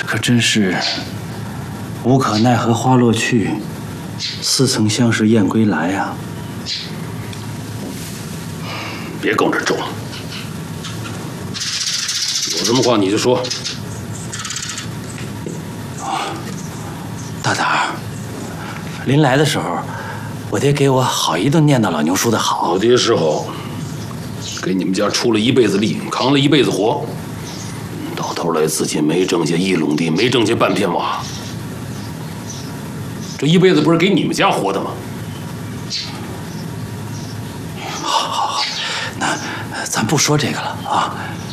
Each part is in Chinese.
可真是无可奈何花落去，似曾相识燕归来啊！ 别跟我这装，有什么话你就说。 大胆儿，临来的时候，我爹给我好一顿念叨老牛叔的好。 老爹是好，给你们家出了一辈子力，扛了一辈子活，到头来自己没挣下一垄地，没挣下半片瓦。这一辈子不是给你们家活的吗？ 好，那咱不说这个了啊。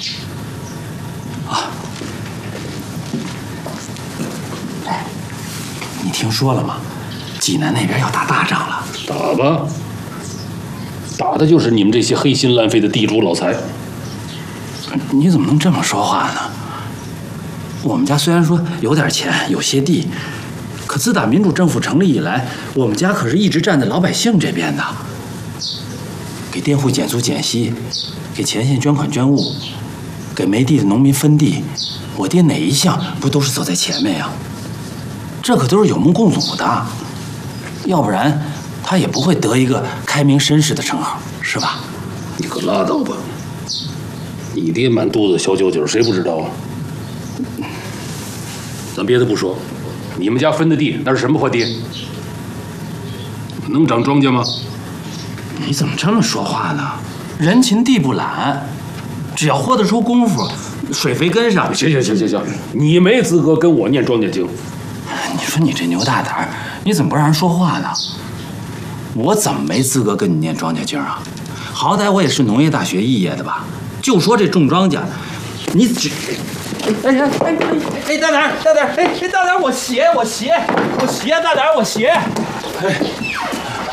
你听说了吗？济南那边要打大仗了。 打吧，打的就是你们这些黑心烂肺的地主老财。 你怎么能这么说话呢？我们家虽然说有点钱，有些地，可自打民主政府成立以来，我们家可是一直站在老百姓这边的，给佃户减租减息，给前线捐款捐物，给没地的农民分地，我爹哪一项不都是走在前面呀？这可都是有目共睹的，要不然他也不会得一个开明绅士的称号，是吧？ 你可拉倒吧！你爹满肚子小九九，谁不知道啊？咱别的不说，你们家分的地那是什么破地？能长庄稼吗？ 你怎么这么说话呢？人勤地不懒，只要豁得出功夫，水肥跟上。 行，你没资格跟我念庄稼经。 你说你这牛大胆儿，你怎么不让人说话呢？我怎么没资格跟你念庄稼经啊？好歹我也是农业大学肄业的吧？就说这种庄稼，你只……大胆儿，大胆儿，我斜，大胆儿，我斜。